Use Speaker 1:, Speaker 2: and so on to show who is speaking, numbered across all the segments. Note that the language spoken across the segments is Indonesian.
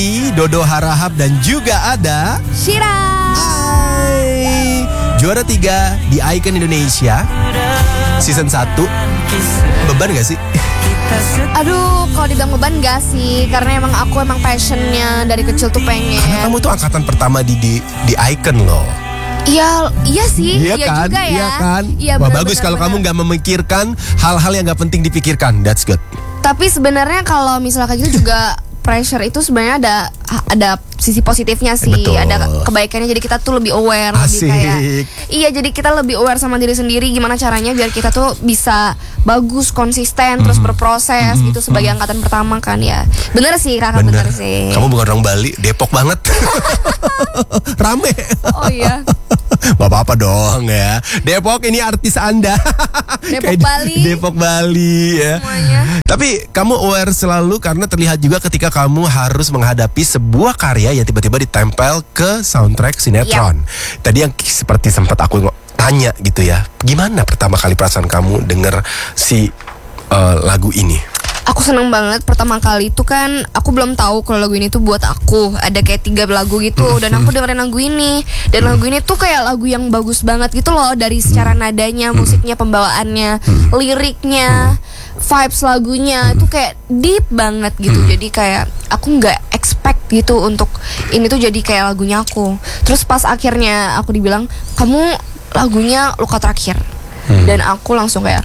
Speaker 1: Dodo Harahap dan juga ada
Speaker 2: Shira.
Speaker 1: Hai. Juara 3 di Icon Indonesia Season 1. Beban gak sih?
Speaker 2: Aduh, kalau dibilang beban gak sih? Karena emang aku passionnya dari kecil tuh pengen.
Speaker 1: Karena kamu tuh angkatan pertama di Icon loh.
Speaker 2: Iya sih,
Speaker 1: Iya kan?
Speaker 2: juga ya.
Speaker 1: Iya kan?
Speaker 2: Iya,
Speaker 1: Wah,
Speaker 2: bener,
Speaker 1: bagus
Speaker 2: bener,
Speaker 1: kalau
Speaker 2: bener.
Speaker 1: kamu gak memikirkan hal-hal yang gak penting dipikirkan. That's good.
Speaker 2: Tapi sebenarnya kalau misalnya kayak gitu juga pressure itu sebenarnya ada sisi positifnya sih.
Speaker 1: Betul.
Speaker 2: Ada kebaikannya, jadi kita tuh lebih aware,
Speaker 1: Asik.
Speaker 2: lebih kayak iya, jadi kita lebih aware sama diri sendiri gimana caranya biar kita tuh bisa bagus, konsisten, terus berproses gitu sebagai angkatan pertama kan ya. Bener sih Kakak, bener sih.
Speaker 1: Kamu bukan orang Bali, Depok banget. Rame.
Speaker 2: Oh iya.
Speaker 1: Gak apa-apa dong ya. Depok ini artis Anda.
Speaker 2: Depok
Speaker 1: Kayak
Speaker 2: Bali.
Speaker 1: Depok Bali ya.
Speaker 2: Semuanya.
Speaker 1: Tapi kamu aware selalu karena terlihat juga ketika kamu harus menghadapi sebuah karya yang tiba-tiba ditempel ke soundtrack sinetron. Tadi yang seperti sempat aku tanya gitu ya. Gimana pertama kali perasaan kamu denger si lagu ini?
Speaker 2: Aku seneng banget pertama kali itu kan aku belum tahu kalau lagu ini tuh buat aku. Ada kayak 3 lagu gitu dan aku dengerin lagu ini. Dan lagu ini tuh kayak lagu yang bagus banget gitu loh. Dari secara nadanya, musiknya, pembawaannya, liriknya, vibes lagunya itu kayak deep banget gitu. Jadi kayak aku nggak expect gitu untuk ini tuh jadi kayak lagunya aku. Terus pas akhirnya aku dibilang kamu lagunya Luka Terakhir. Dan aku langsung kayak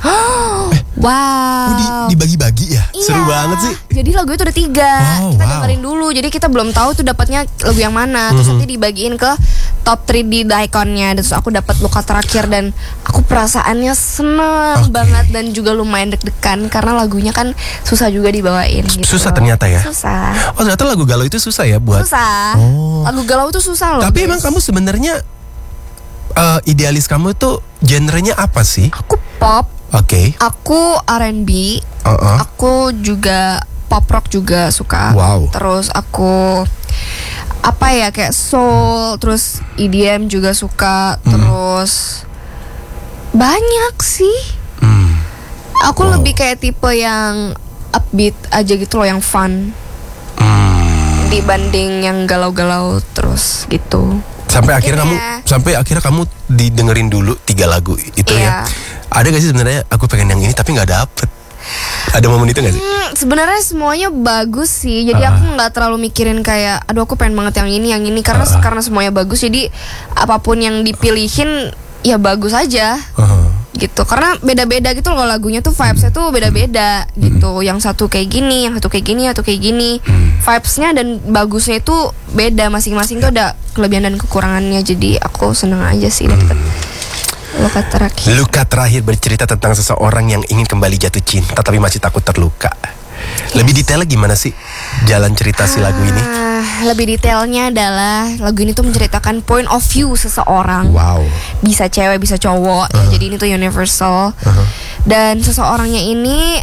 Speaker 2: wow.
Speaker 1: Dibagi-bagi ya?
Speaker 2: Iya.
Speaker 1: Seru banget sih.
Speaker 2: Jadi lagu itu ada 3. Kita dengerin dulu. Jadi kita belum tahu tuh dapatnya lagu yang mana. Terus nanti dibagiin ke top 3 di ikonnya. Terus aku dapat Luka Terakhir dan aku perasaannya seneng banget dan juga lumayan deg-degan karena lagunya kan susah juga dibawain gitu.
Speaker 1: Susah ternyata ya?
Speaker 2: Susah.
Speaker 1: Oh, ternyata lagu galau itu susah ya buat.
Speaker 2: Susah.
Speaker 1: Oh.
Speaker 2: Lagu galau itu susah loh.
Speaker 1: Tapi
Speaker 2: guys.
Speaker 1: emang kamu sebenarnya idealis kamu tuh genrenya apa sih?
Speaker 2: Aku pop,
Speaker 1: Oke.
Speaker 2: aku R&B,
Speaker 1: Uh-uh.
Speaker 2: aku juga pop rock juga suka.
Speaker 1: Wow.
Speaker 2: Terus aku apa ya kayak soul, terus EDM juga suka, terus banyak sih. Aku lebih kayak tipe yang upbeat aja gitu loh, yang fun dibanding yang galau-galau terus gitu.
Speaker 1: Sampai akhirnya kamu didengerin dulu 3 lagu itu ya.
Speaker 2: Iya.
Speaker 1: Ada gak sih sebenarnya aku pengen yang ini tapi nggak dapet? Ada momen itu gak sih?
Speaker 2: Sebenarnya semuanya bagus sih. Jadi aku nggak terlalu mikirin kayak aduh aku pengen banget yang ini karena semuanya bagus. Jadi apapun yang dipilihin ya bagus aja. Gitu. Karena beda-beda gitu loh lagunya tuh, vibesnya tuh beda-beda gitu. Yang satu kayak gini, yang satu kayak gini, atau kayak gini. Vibesnya dan bagusnya itu beda, masing-masing tuh ada kelebihan dan kekurangannya. Jadi aku seneng aja sih dapet Luka Terakhir.
Speaker 1: Luka Terakhir bercerita tentang seseorang yang ingin kembali jatuh cinta tapi masih takut terluka. Lebih detailnya gimana sih jalan cerita si lagu ini?
Speaker 2: Lebih detailnya adalah lagu ini tuh menceritakan point of view seseorang.
Speaker 1: Wow.
Speaker 2: Bisa cewek, bisa cowok. Ya, jadi ini tuh universal. Dan seseorangnya ini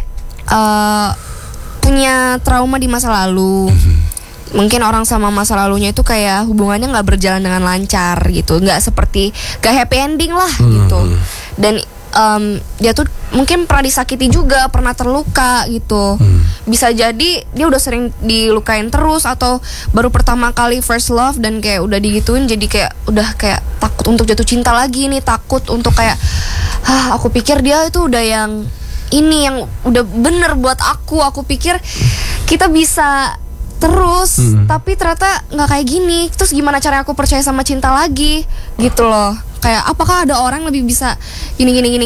Speaker 2: punya trauma di masa lalu. Mungkin orang sama masa lalunya itu kayak hubungannya nggak berjalan dengan lancar gitu, nggak seperti gak happy ending lah gitu. Dan dia tuh mungkin pernah disakiti juga, pernah terluka gitu. Bisa jadi dia udah sering dilukain terus atau baru pertama kali first love dan kayak udah digituin jadi kayak udah kayak takut untuk jatuh cinta lagi nih, takut untuk kayak aku pikir dia itu udah yang ini yang udah bener buat aku pikir kita bisa terus tapi ternyata nggak kayak gini. Terus gimana cara aku percaya sama cinta lagi gitu loh. Kayak apakah ada orang lebih bisa gini gini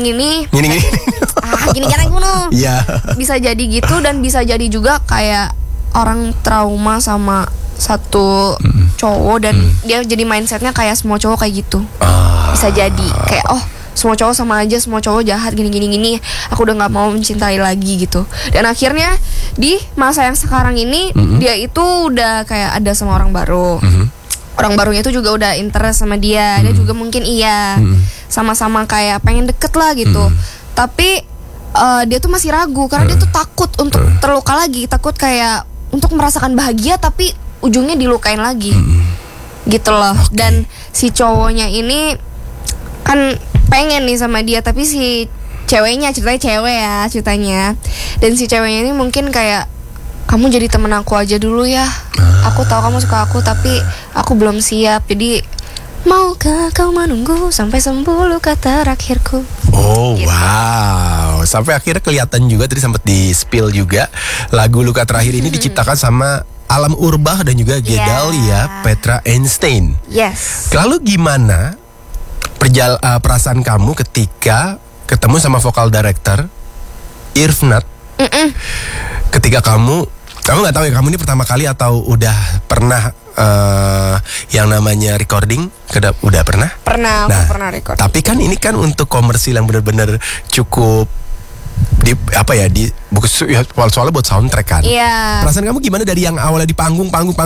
Speaker 1: Iya.
Speaker 2: Bisa jadi gitu. Dan bisa jadi juga kayak orang trauma sama satu cowok dan dia jadi mindsetnya kayak semua cowok kayak gitu. Bisa jadi kayak semua cowok sama aja, semua cowok jahat gini, aku udah nggak mau mencintai lagi gitu. Dan akhirnya di masa yang sekarang ini dia itu udah kayak ada sama orang baru. Orang barunya itu juga udah interest sama dia. Dia juga mungkin sama-sama kayak pengen deket lah gitu. Tapi dia tuh masih ragu karena dia tuh takut untuk terluka lagi, takut kayak untuk merasakan bahagia tapi ujungnya dilukain lagi. Gitu loh. Dan si cowoknya ini kan pengen nih sama dia, tapi si ceweknya, ceritanya cewek ya ceritanya. Dan si ceweknya ini mungkin kayak kamu jadi temen aku aja dulu ya. Aku tahu kamu suka aku tapi aku belum siap. Jadi maukah kau menunggu sampai sembuh luka terakhirku.
Speaker 1: Oh
Speaker 2: Gitu.
Speaker 1: wow, sampai akhirnya kelihatan juga tadi sempat di spill juga lagu Luka Terakhir ini diciptakan sama Alam Urbah dan juga Gedalia Petra Einstein.
Speaker 2: Yes.
Speaker 1: Lalu gimana perasaan kamu ketika ketemu sama vokal director Irfnat? Ketika kamu nggak tahu ya kamu ini pertama kali atau udah pernah yang namanya recording? Udah pernah?
Speaker 2: Pernah, aku pernah record.
Speaker 1: Tapi kan ini kan untuk komersil yang benar-benar cukup di soalnya buat soundtrack kan.
Speaker 2: Iya.
Speaker 1: Perasaan kamu gimana dari yang awalnya di panggung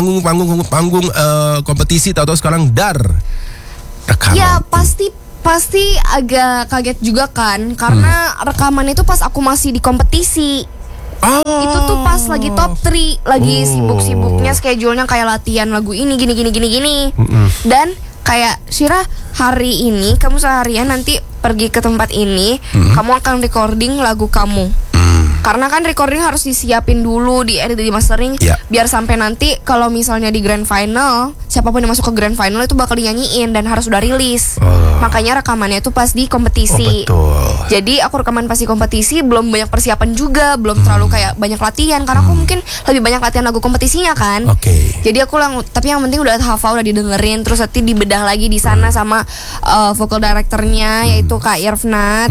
Speaker 1: kompetisi tahu-tahu sekarang rekaman?
Speaker 2: Ya pasti agak kaget juga kan karena rekaman itu pas aku masih di kompetisi. Itu tuh pas lagi top 3, lagi sibuk-sibuknya schedule-nya kayak latihan lagu ini gini. Dan kayak Syira, hari ini kamu seharian nanti pergi ke tempat ini, kamu akan recording lagu kamu. Karena kan recording harus disiapin dulu, diedit, di mastering, biar sampai nanti kalau misalnya di grand final, siapapun yang masuk ke grand final itu bakal dinyanyiin dan harus udah rilis. Makanya rekamannya itu pas di kompetisi. Jadi aku rekaman pas di kompetisi, belum banyak persiapan juga, belum terlalu kayak banyak latihan karena aku mungkin lebih banyak latihan lagu kompetisinya kan. Jadi aku tapi yang penting udah hafal, udah didengerin, terus nanti dibedah lagi di sana sama vocal directornya yaitu Kak Irfnat.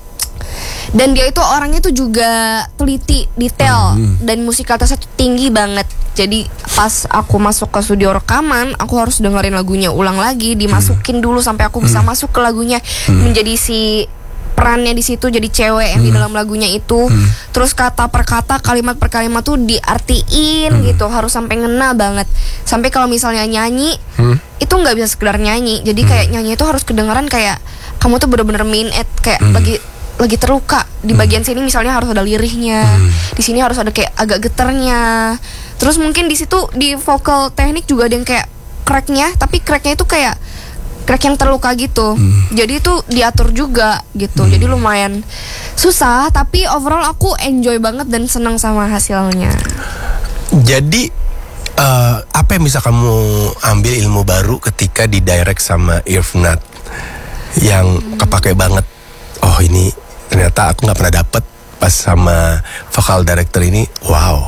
Speaker 2: Dan dia itu orangnya tuh juga teliti, detail, dan musikalitasnya tuh tinggi banget. Jadi pas aku masuk ke studio rekaman, aku harus dengerin lagunya ulang lagi, dimasukin dulu sampai aku bisa masuk ke lagunya, menjadi si perannya di situ, jadi cewek yang di dalam lagunya itu. Terus kata per kata, kalimat per kalimat tuh diartiin gitu, harus sampai ngena banget. Sampai kalau misalnya nyanyi, itu nggak bisa sekedar nyanyi. Jadi kayak nyanyi itu harus kedengeran kayak kamu tuh bener-bener kayak lagi terluka di bagian sini, misalnya harus ada lirihnya, di sini harus ada kayak agak getarnya. Terus mungkin di situ di vokal teknik juga ada yang kayak cracknya, tapi cracknya itu kayak crack yang terluka gitu. Jadi itu diatur juga gitu. Jadi lumayan susah, tapi overall aku enjoy banget dan senang sama hasilnya.
Speaker 1: Jadi apa yang bisa kamu ambil ilmu baru ketika di direct sama Irfnat yang kepake banget? Oh ini ternyata aku nggak pernah dapet pas sama vokal director ini. Wow.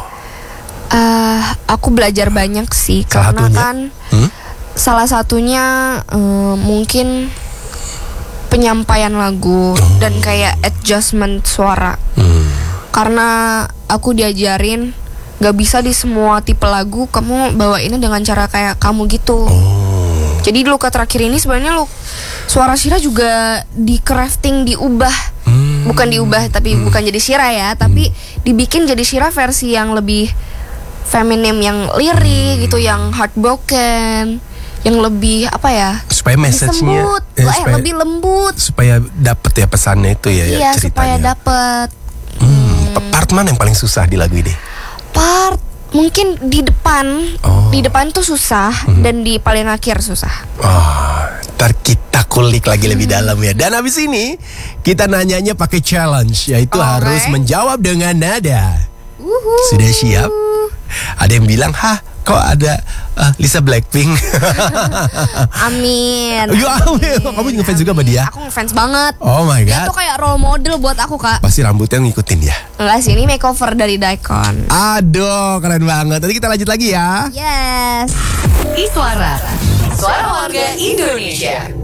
Speaker 2: Aku belajar banyak sih karena kan salah satunya mungkin penyampaian lagu dan kayak adjustment suara. Karena aku diajarin gak bisa di semua tipe lagu kamu bawainnya dengan cara kayak kamu gitu. Jadi Luka Terakhir ini sebenarnya suara Syira juga di crafting, diubah. Bukan diubah tapi bukan jadi Syira ya, tapi dibikin jadi Syira versi yang lebih feminim, yang lirik gitu, yang heartbroken, yang lebih apa ya? Supaya message-nya lebih lembut.
Speaker 1: Supaya dapet ya pesannya itu ya,
Speaker 2: iya,
Speaker 1: ceritanya.
Speaker 2: Supaya dapet.
Speaker 1: Part mana yang paling susah di lagu ini?
Speaker 2: Part mungkin di depan. Di depan tuh susah dan di paling akhir susah.
Speaker 1: Ntar kita kulik lagi lebih dalam ya. Dan habis ini kita nanyanya pakai challenge, yaitu harus menjawab dengan nada. Sudah siap? Ada yang bilang, kok ada Lisa Blackpink?
Speaker 2: Amin.
Speaker 1: Kamu ngefans juga sama dia?
Speaker 2: Aku ngefans banget.
Speaker 1: Oh my god.
Speaker 2: Dia tuh kayak role model buat aku, Kak.
Speaker 1: Pasti rambutnya ngikutin ya?
Speaker 2: Enggak sih, ini makeover dari Daikon.
Speaker 1: Aduh, keren banget. Nanti kita lanjut lagi ya.
Speaker 2: Yes.
Speaker 3: Suara warga Indonesia.